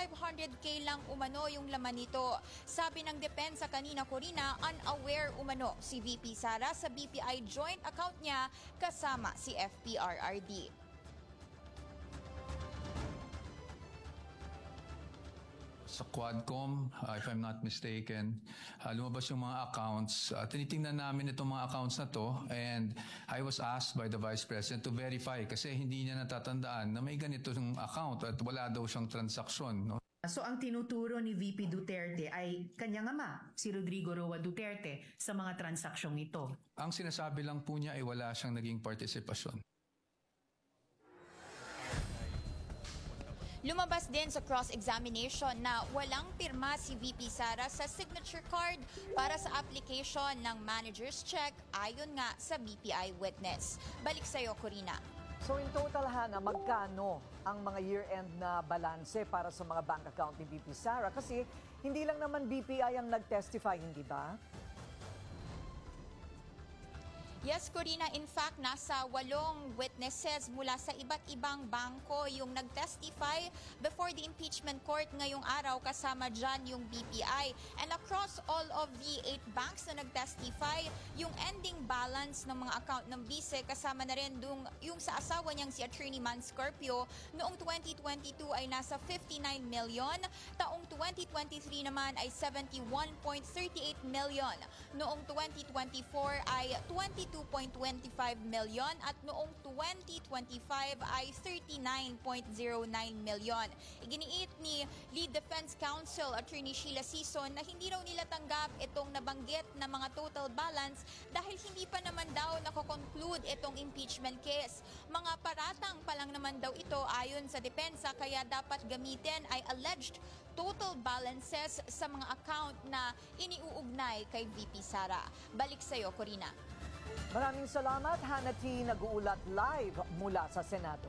500K lang umano yung laman nito. Sabi ng depensa kanina, Corina, unaware umano si VP Sara sa BPI joint account niya kasama si FPRRD. Sa Quadcom, if I'm not mistaken, lumabas yung mga accounts. Tinitingnan namin itong mga accounts na to, and I was asked by the Vice President to verify kasi hindi niya natatandaan na may ganito yung account at wala daw siyang transaksyon. No? So ang tinuturo ni VP Duterte ay kanyang ama, si Rodrigo Roa Duterte, sa mga transaksyong ito. Ang sinasabi lang po niya ay wala siyang naging partisipasyon. Lumabas din sa cross-examination na walang pirma si VP Sara sa signature card para sa application ng manager's check ayon nga sa BPI witness. Balik sa'yo, Corina. So in total, Hana, magkano ang mga year-end na balanse para sa mga bank account ni VP Sara? Kasi hindi lang naman BPI ang nag-testify, hindi ba? Yes, Corina. In fact, nasa 8 witnesses mula sa iba't ibang bangko yung nag-testify before the impeachment court ngayong araw, kasama dyan yung BPI. And across all of the 8 banks na nag-testify, yung ending balance ng mga account ng bise, kasama na rin yung sa asawa niyang si Attorney Man Scorpio, noong 2022 ay nasa 59 million, taong 2023 naman ay 71.38 million, noong 2024 ay 22.25 million at noong 2025 ay 39.09 million. Iginiit ni Lead Defense Counsel Attorney Sheila Sison na hindi raw nila tanggap itong nabanggit na mga total balance dahil hindi pa naman daw nako-conclude itong impeachment case. Mga paratang pa lang naman daw ito ayon sa depensa, kaya dapat gamitin ay alleged total balances sa mga account na iniuugnay kay VP Sara. Balik sa'yo, Corina. Maraming salamat, Hana T. Nag-uulat live mula sa Senado.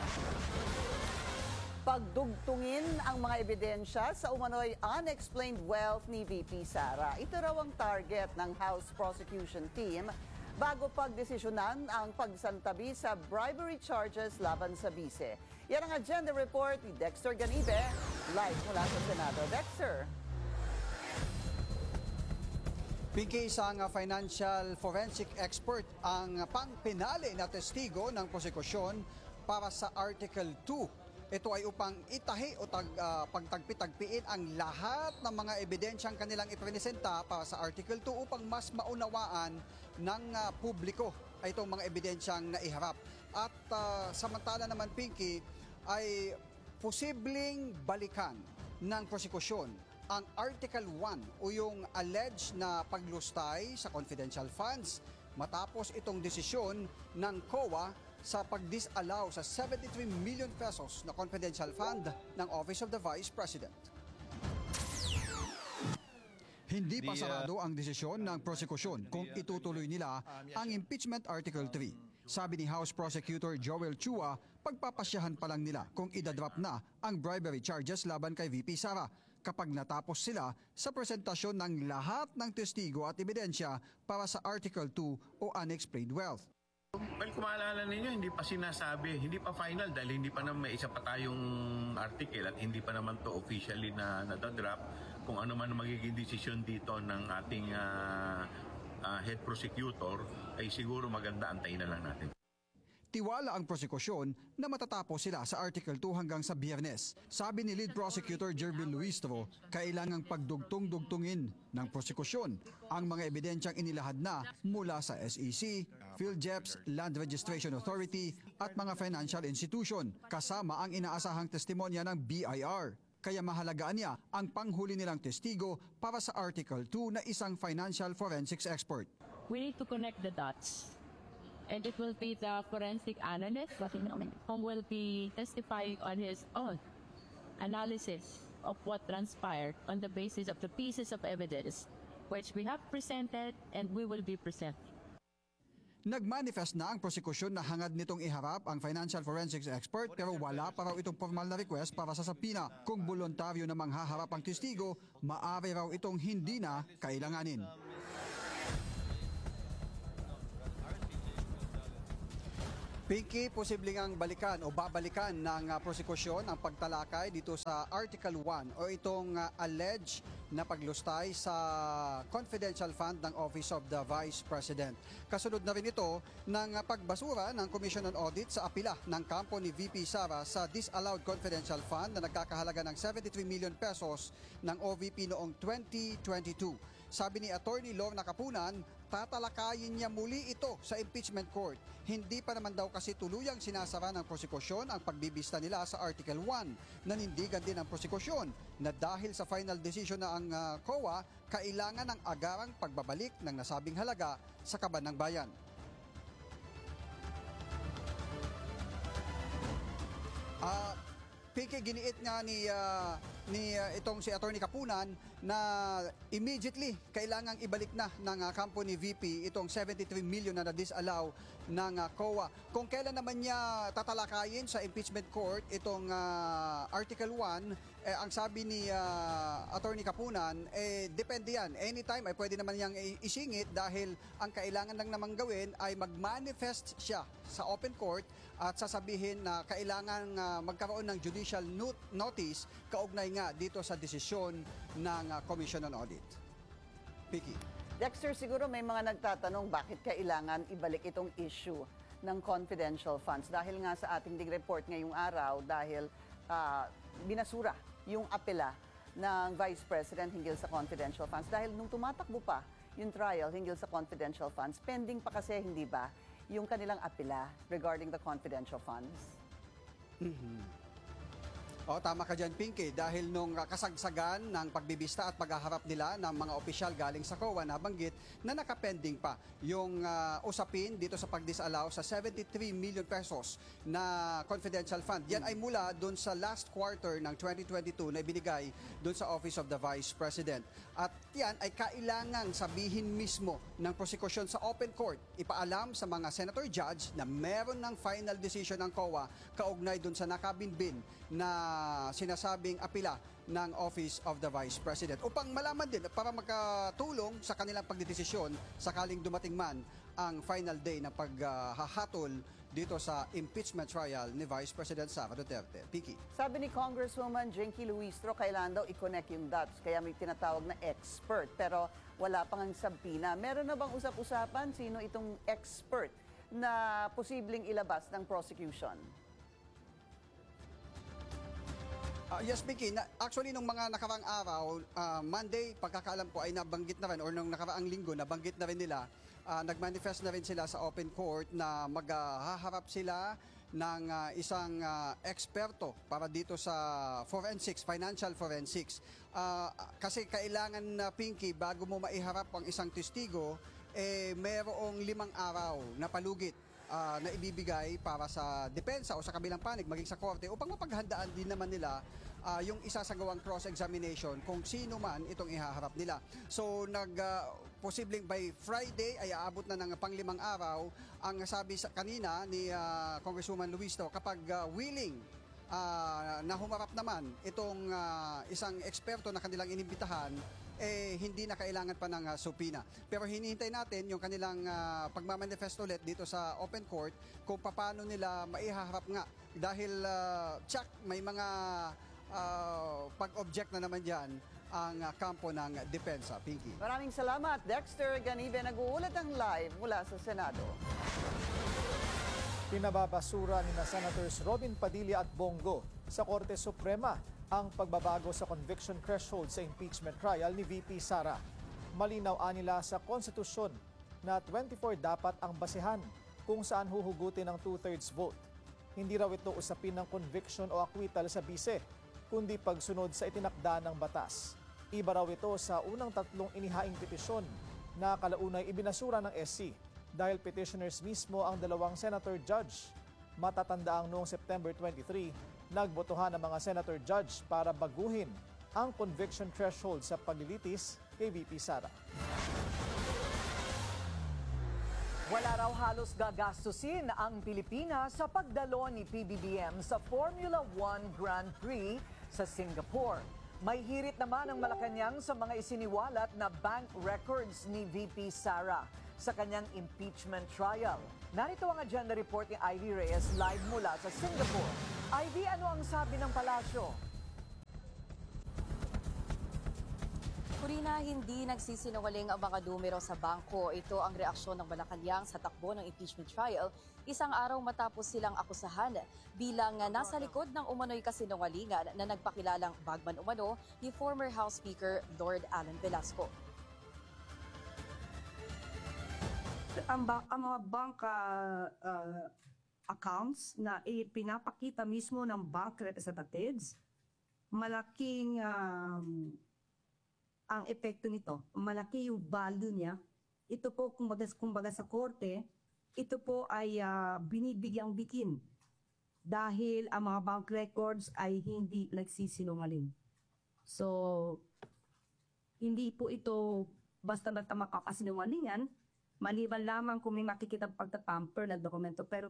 Pagdugtungin ang mga ebidensya sa umano'y unexplained wealth ni VP Sara. Ito raw ang target ng House Prosecution Team bago pagdesisyonan ang pagsantabi sa bribery charges laban sa bise. Yan ang agenda report ni Dexter Ganibe, live mula sa Senado. Dexter. Pinky, isang financial forensic expert ang pangpinali na testigo ng prosekusyon para sa Article 2. Ito ay upang itahi o pagtagpi-tagpiin ang lahat ng mga ebidensyang kanilang ipresenta para sa Article 2 upang mas maunawaan ng publiko ay itong mga ebidensyang naiharap. At samantala naman, Pinky, ay posibleng balikan ng prosekusyon ang Article 1 o yung alleged na paglustay sa confidential funds matapos itong desisyon ng COA sa pag-disallow sa 73 million pesos na confidential fund ng Office of the Vice President. Hindi pa sarado ang desisyon ng prosekusyon kung itutuloy nila ang impeachment Article 3. Sabi ni House Prosecutor Joel Chua, pagpapasyahan pa lang nila kung idadrop na ang bribery charges laban kay VP Sara kapag natapos sila sa presentasyon ng lahat ng testigo at ebidensya para sa Article 2 o unexplained wealth. Well, kung maalala ninyo, hindi pa sinasabi, hindi pa final dahil hindi pa naman may isa pa tayong article at hindi pa naman to officially na nadadrop. Kung ano man magiging desisyon dito ng ating head prosecutor, ay siguro maganda antayin na lang natin. Tiwala ang prosekusyon na matatapos sila sa Article 2 hanggang sa Biyernes. Sabi ni Lead Prosecutor Jervin Luistro, kailangang pagdugtong-dugtungin ng prosekusyon ang mga ebidensyang inilahad na mula sa SEC, PhilJeps, Land Registration Authority at mga financial institution, kasama ang inaasahang testimonya ng BIR. Kaya mahalagaan niya ang panghuli nilang testigo para sa Article 2 na isang financial forensics expert. We need to connect the dots. And it will be the forensic analyst who will be testifying on his own analysis of what transpired on the basis of the pieces of evidence which we have presented and we will be presenting. Nagmanifest na ang prosekusyon na hangad nitong iharap ang financial forensics expert pero wala pa raw itong formal na request para sa subpoena. Kung voluntaryo namang haharap ang testigo, maaari raw itong hindi na kailanganin. Pinky, posibleng ang balikan o babalikan ng prosekusyon ang pagtalakay dito sa Article 1 o itong alleged na paglustay sa confidential fund ng Office of the Vice President. Kasunod na rin ito ng pagbasura ng Commission on Audit sa apila ng kampo ni VP Sara sa disallowed confidential fund na nagkakahalaga ng 73 million pesos ng OVP noong 2022. Sabi ni Attorney Lorna Capunan, tatalakayin niya muli ito sa impeachment court. Hindi pa naman daw kasi tuluyang sinasara ng prosekusyon ang pagbibista nila sa Article 1. Nanindigan din ang prosekusyon na dahil sa final decision na ang COA, kailangan ng agarang pagbabalik ng nasabing halaga sa kaban ng bayan. Pinky, giniit nga ni itong si Attorney Capunan na immediately kailangang ibalik na ng kampo ni VP itong 73 million na na-disallow ng COA. Kung kailan naman niya tatalakayin sa impeachment court itong Article 1, ang sabi ni Attorney Capunan, depende yan. Anytime ay pwede naman niyang isingit dahil ang kailangan lang naman gawin ay mag-manifest siya sa open court at sasabihin na kailangan magkaroon ng judicial notice kaugnay nga dito sa desisyon ng Commission on Audit. Pinky. Dexter, siguro may mga nagtatanong bakit kailangan ibalik itong issue ng confidential funds. Dahil nga sa ating dig report ngayong araw, dahil binasura yung apela ng Vice President hinggil sa confidential funds. Dahil nung tumatakbo pa yung trial hinggil sa confidential funds, pending pa kasi, hindi ba, yung kanilang apela regarding the confidential funds? Tama ka dyan, Pinky. Dahil nung kasagsagan ng pagbibista at paghaharap nila ng mga opisyal galing sa COA, nabanggit na nakapending pa yung usapin dito sa pag-disallow sa 73 million pesos na confidential fund. Yan ay mula doon sa last quarter ng 2022 na ibinigay doon sa Office of the Vice President. At yan ay kailangang sabihin mismo ng prosecution sa open court, ipaalam sa mga senator judge na meron ng final decision ng COA kaugnay doon sa nakabinbin na sinasabing apila ng Office of the Vice President upang malaman din para magkatulong sa kanilang pagdedesisyon sakaling dumating man ang final day ng paghahatol dito sa impeachment trial ni Vice President Sara Duterte. Pinky. Sabi ni Congresswoman Jinky Luistro, kailangan daw i-connect yung dots, kaya may tinatawag na expert. Pero wala pang ang sabina. Meron na bang usap-usapan sino itong expert na posibleng ilabas ng prosecution? Yes, Pinky. Actually, nung mga nakaraang araw, Monday, pagkakaalam ko ay nabanggit na rin, or nung nakaraang linggo, nabanggit na rin nila, nagmanifest na rin sila sa open court na maghaharap sila ng isang eksperto para dito sa forensics, financial forensics. Kasi kailangan na, Pinky, bago mo maiharap ang isang testigo, mayroong 5 araw na palugit na ibibigay para sa depensa o sa kabilang panig, maging sa korte, upang mapaghandaan din naman nila yung isasagawang cross-examination kung sino man itong ihaharap nila. So, posibleng by Friday ay aabot na ng pang-5 araw. Ang sabi kanina ni Congresswoman Luistro, kapag willing na humarap naman itong isang eksperto na kanilang inimbitahan, hindi na kailangan pa ng subpoena. Pero hinihintay natin yung kanilang pagmamanifest ulit dito sa open court kung paano nila maihaharap nga. Dahil may mga pag-object na naman dyan ang kampo ng depensa. Pinky. Maraming salamat, Dexter Ganibe. Nag-uulat ang live mula sa Senado. Pinababasura ni na Senators Robin Padilla at Bongo sa Korte Suprema ang pagbabago sa conviction threshold sa impeachment trial ni VP Sara. Malinaw nila sa konstitusyon na 24 dapat ang basehan kung saan huhugutin ang 2/3 vote. Hindi raw ito usapin ng conviction o acquittal sa bise, kundi pagsunod sa itinakda ng batas. Iba raw ito sa unang 3 inihaing petisyon na kalaunay ibinasura ng SC dahil petitioners mismo ang 2 senator judge. Matatandaang noong September 23, nagbotohan ng mga senator judge para baguhin ang conviction threshold sa paglilitis kay VP Sara. Wala raw halos gagastusin ang Pilipinas sa pagdalo ni PBBM sa Formula 1 Grand Prix sa Singapore. May hirit naman ang Malacanang sa mga isiniwalat na bank records ni VP Sara sa kanyang impeachment trial. Narito ang agenda report ni Ivy Reyes live mula sa Singapore. Ivy, ano ang sabi ng palasyo? Corina, hindi nagsisinungaling ang mga numero sa bangko. Ito ang reaksyon ng Malacanang sa takbo ng impeachment trial, isang araw matapos silang akusahan bilang nasa likod ng umano'y kasinungalingan na nagpakilalang bagman umano ni former House Speaker Lord Alan Velasco. Ang mga bank accounts na pinapakita mismo ng bank representatives, malaking ang epekto nito. Malaki yung value niya. Ito po, kumbaga sa korte, ito po ay binibigyang bikin dahil ang mga bank records ay hindi nagsisinungaling. So, hindi po ito basta makakasinungalingan, maliban lamang kung may makikita pagtatamper na dokumento. Pero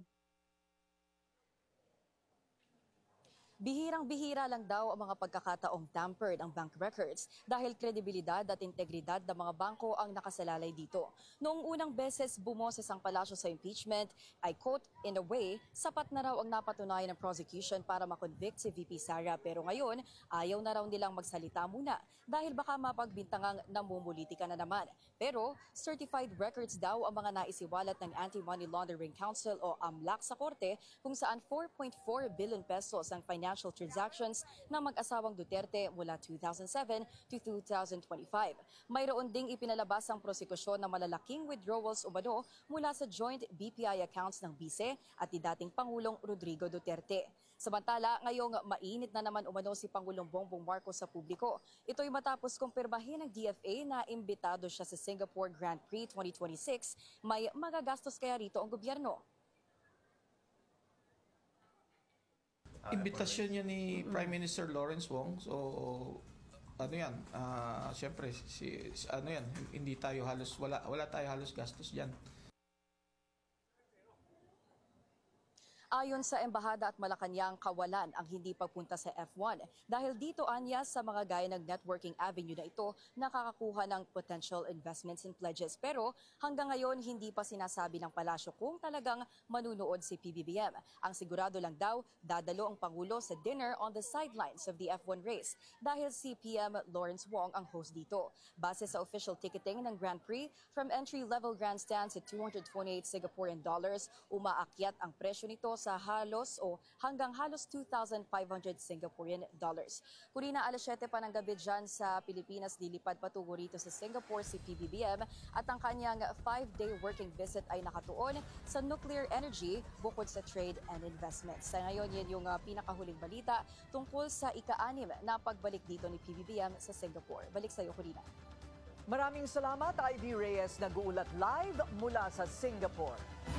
Bihirang-bihira lang daw ang mga pagkakataong tampered ang bank records dahil kredibilidad at integridad ng mga bangko ang nakasalalay dito. Noong unang beses bumoses ang palasyo sa impeachment, I quote, "In a way, sapat na raw ang napatunayan ng prosecution para makonvict si VP Sara." Pero ngayon, ayaw na raw nilang magsalita muna dahil baka mapagbintangang namumulitika na naman. Pero certified records daw ang mga naisiwalat ng Anti-Money Laundering Council o AMLAC sa korte kung saan 4.4 billion pesos ang financial transactions ng mag-asawang Duterte mula 2007 to 2025. Mayroon ding ipinalabas ang prosekusyon ng malalaking withdrawals umano mula sa joint BPI accounts ng Vice at ni dating Pangulong Rodrigo Duterte. Samantala, ngayong mainit na naman umano si Pangulong Bongbong Marcos sa publiko. Ito'y matapos kumpirmahin ng DFA na imbitado siya sa Singapore Grand Prix 2026. May magagastos kaya rito ang gobyerno. Imbitasyon niya ni Prime Minister Lawrence Wong. So, ano yan, siyempre, ano yan, hindi tayo halos, wala tayo halos gastos dyan. Ayon sa Embahada at Malacanang, kawalan ang hindi pagpunta sa F1 dahil dito anya sa mga gaya ng networking avenue na ito nakakakuha ng potential investments and pledges. Pero hanggang ngayon hindi pa sinasabi ng palasyo kung talagang manunood si PBBM. Ang sigurado lang daw, dadalo ang Pangulo sa dinner on the sidelines of the F1 race dahil si PM Lawrence Wong ang host dito. Base sa official ticketing ng Grand Prix, from entry-level grandstands at 228 Singaporean dollars, umaakyat ang presyo nito sa hanggang halos 2,500 Singaporean dollars. Kurina, alas 7 pa ng gabi dyan sa Pilipinas, dilipad patungo rito sa Singapore si PBBM at ang kanyang 5-day working visit ay nakatuon sa nuclear energy bukod sa trade and investments. Sa ngayon, yan yung pinakahuling balita tungkol sa ika-6 na pagbalik dito ni PBBM sa Singapore. Balik sa iyo, Kurina. Maraming salamat, Ivy Reyes, nag-uulat live mula sa Singapore.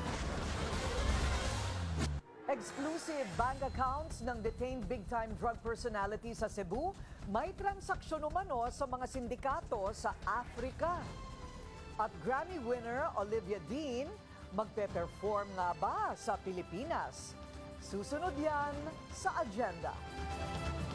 Exclusive bank accounts ng detained big-time drug personality sa Cebu, may transaksyon umano sa mga sindikato sa Africa. At Grammy winner Olivia Dean, magpe-perform nga ba sa Pilipinas? Susunod yan sa agenda.